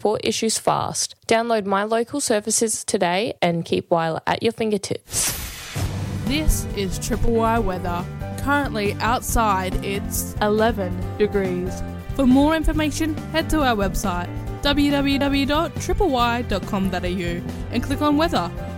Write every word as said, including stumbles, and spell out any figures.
report issues fast. Download My Local Services today and keep Wyler at your fingertips. This is Triple Y weather. Currently outside it's eleven degrees. For more information, head to our website w w w dot triple y dot com dot a u and click on weather.